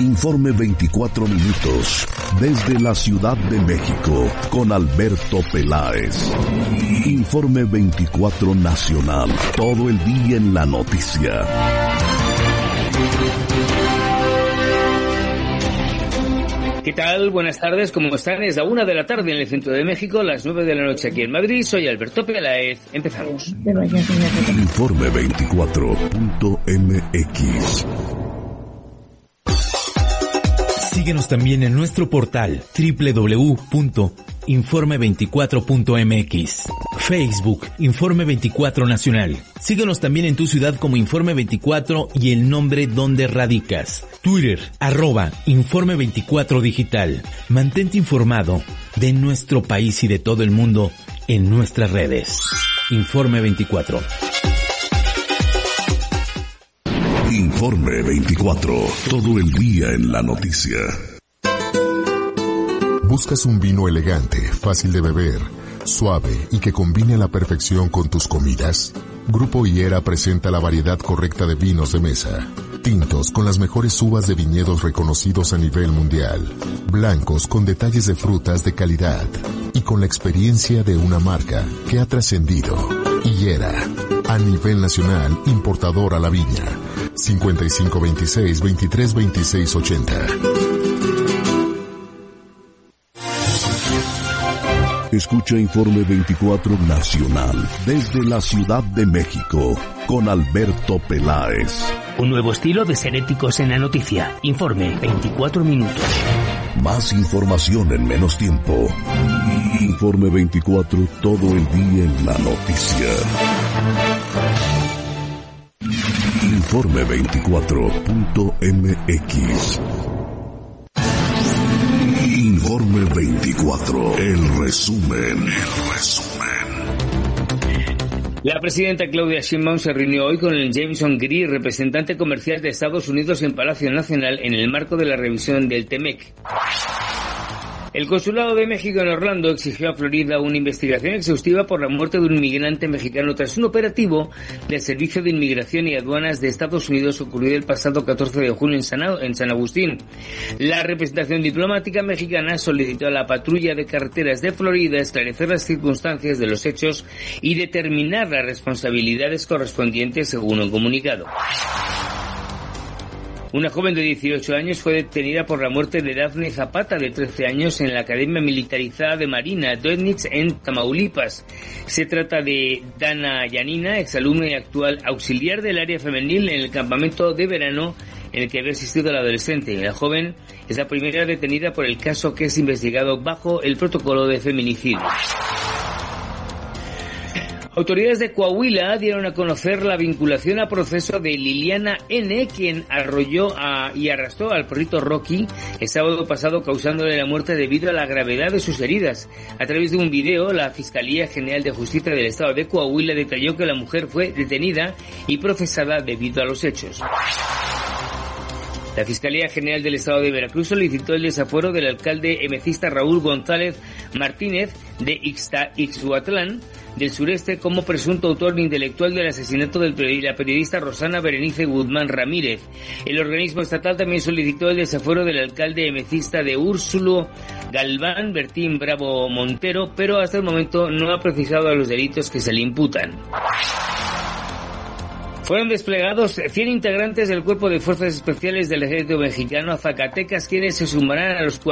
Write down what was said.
Informe 24 minutos desde la Ciudad de México con Alberto Peláez. Informe 24 nacional, todo el día en la noticia. ¿Qué tal? Buenas tardes, ¿cómo están? Es la 1 de la tarde en el centro de México, las 9 de la noche aquí en Madrid. Soy Alberto Peláez. Empezamos. Informe 24.mx. Síguenos también en nuestro portal www.informe24.mx. Facebook, Informe 24 Nacional. Síguenos también en tu ciudad como Informe 24 y el nombre donde radicas. Twitter, @Informe 24 Digital. Mantente informado de nuestro país y de todo el mundo en nuestras redes. Informe 24. Informe 24, todo el día en la noticia. ¿Buscas un vino elegante, fácil de beber, suave y que combine a la perfección con tus comidas? Grupo Higuera presenta la variedad correcta de vinos de mesa. Tintos con las mejores uvas de viñedos reconocidos a nivel mundial. Blancos con detalles de frutas de calidad. Y con la experiencia de una marca que ha trascendido. Higuera, a nivel nacional, importador a la viña. 5526-232680. Escucha Informe 24 Nacional desde la Ciudad de México con Alberto Peláez. Un nuevo estilo de ser éticos en la noticia. Informe 24 minutos. Más información en menos tiempo. Informe 24, todo el día en la noticia. Informe 24.mx. Informe 24, el resumen. La presidenta Claudia Sheinbaum se reunió hoy con el Jameson Gris, representante comercial de Estados Unidos en Palacio Nacional, en el marco de la revisión del TEMEC. El Consulado de México en Orlando exigió a Florida una investigación exhaustiva por la muerte de un inmigrante mexicano tras un operativo del Servicio de Inmigración y Aduanas de Estados Unidos ocurrido el pasado 14 de junio en San Agustín. La representación diplomática mexicana solicitó a la patrulla de carreteras de Florida esclarecer las circunstancias de los hechos y determinar las responsabilidades correspondientes, según un comunicado. Una joven de 18 años fue detenida por la muerte de Dafne Zapata, de 13 años, en la Academia Militarizada de Marina, Dönitz, en Tamaulipas. Se trata de Dana Yanina, exalumna y actual auxiliar del área femenil en el campamento de verano en el que había asistido la adolescente. La joven es la primera detenida por el caso, que es investigado bajo el protocolo de feminicidio. Autoridades de Coahuila dieron a conocer la vinculación a proceso de Liliana N., quien arrolló y arrastró al perrito Rocky el sábado pasado, causándole la muerte debido a la gravedad de sus heridas. A través de un video, la Fiscalía General de Justicia del Estado de Coahuila detalló que la mujer fue detenida y procesada debido a los hechos. La Fiscalía General del Estado de Veracruz solicitó el desafuero del alcalde emecista Raúl González Martínez de Ixhuatlán del Sureste como presunto autor intelectual del asesinato de la periodista Rosana Berenice Guzmán Ramírez. El organismo estatal también solicitó el desafuero del alcalde emecista de Úrsulo Galván, Bertín Bravo Montero, pero hasta el momento no ha precisado a los delitos que se le imputan. Fueron desplegados 100 integrantes del Cuerpo de Fuerzas Especiales del Ejército Mexicano a Zacatecas, quienes se sumarán a los